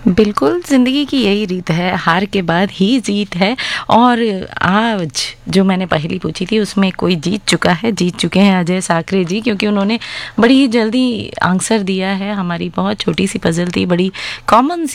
बिल्कुल, ज़िंदगी की यही रीत है, हार के बाद ही जीत है। और आज जो मैंने पहेली पूछी थी उसमें कोई जीत चुके हैं अजय साकरे जी, क्योंकि उन्होंने बड़ी ही जल्दी आंसर दिया है। हमारी बहुत छोटी-सी पज़ल थी, बड़ी कॉमन